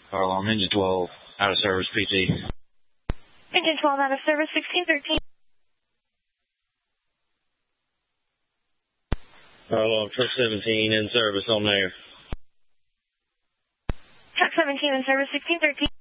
Car alarm, engine 12, out of service, PT. Engine 12 out of service, 1613. Car alarm, truck 17 in service on there. Truck 17 in service, 1613.